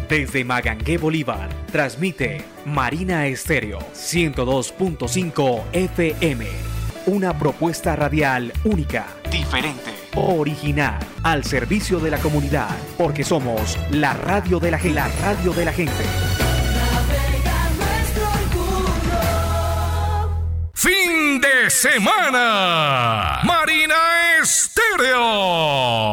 Desde Magangué, Bolívar, transmite Marina Estéreo 102.5 FM. Una propuesta radial única, diferente, original, al servicio de la comunidad, porque somos la radio de la gente. La radio de la gente. Fin de semana, Marina Estéreo.